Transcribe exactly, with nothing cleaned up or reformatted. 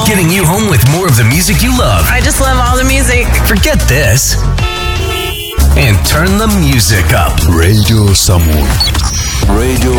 getting you home with more of the music you love. I just love all the music. Forget this. And turn the music up. Radio Samui. Radio